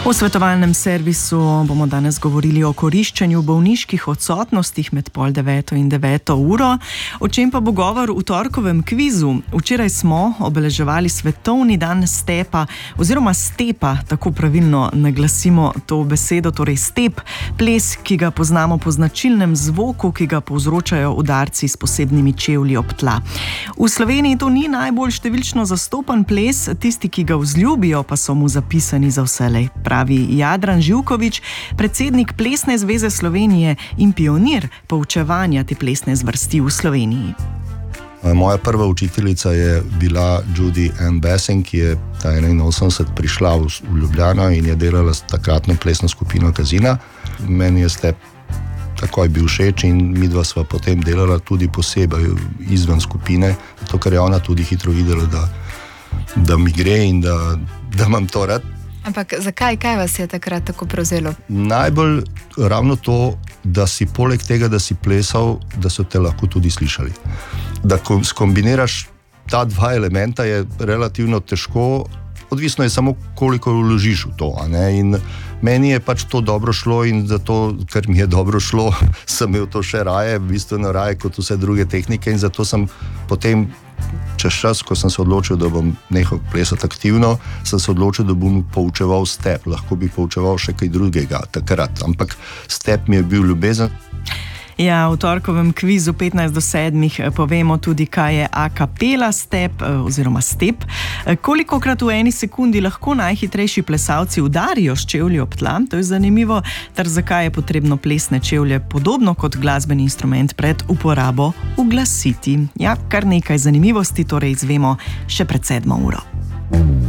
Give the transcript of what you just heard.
V svetovalnem servisu bomo danes govorili o koriščenju bolniških odsotnostih med 8:30 in 9 uro. O čem pa bo govor v torkovem kvizu? Včeraj smo obeleževali svetovni dan stepa oziroma stepa, tako pravilno naglasimo to besedo, torej step, ples, ki ga poznamo po značilnem zvoku, ki ga povzročajo udarci s posebnimi čevlji ob tla. V Sloveniji to ni najbolj številčno zastopan ples, tisti, ki ga vzljubijo, pa so mu zapisani za vselej, pravi Jadran Živkovič, predsednik Plesne zveze Slovenije in pionir poučevanja te plesne zvrsti v Sloveniji. Moja prva učiteljica je bila Judy Ann Bessing, ki je ta 81 prišla v Ljubljano in je delala s takratno plesno skupino Kazina. Meni je step takoj bil všeč in midva sva potem delala tudi posebej izven skupine, zato ker je ona tudi hitro videla, da mi gre in da imam to rad. Ampak zakaj? Kaj vas je takrat tako prevzelo? Najbolj ravno to, da si poleg tega, da si plesal, da so te lahko tudi slišali. Da skombiniraš ta dva elementa je relativno težko, odvisno je samo koliko vložiš v to, a ne? In meni je pač to dobro šlo in zato, ker mi je dobro šlo, sem imel to še raje, bistveno raje kot vse druge tehnike in zato sem potem čez čas, ko sem se odločil, da bom nehal plesati aktivno, sem se odločil, da bom poučeval step. Lahko bi poučeval še kaj drugega takrat, ampak step mi je bil ljubezen. Ja, v torkovem kvizu 15 do 7 povemo tudi, kaj je a cappella step oziroma step. Kolikokrat v eni sekundi lahko najhitrejši plesalci udarijo s čevlji ob tla, to je zanimivo, ter zakaj je potrebno plesne čevlje podobno kot glasbeni instrument pred uporabo uglasiti. Ja, kar nekaj zanimivosti torej izvemo še pred 7 uro.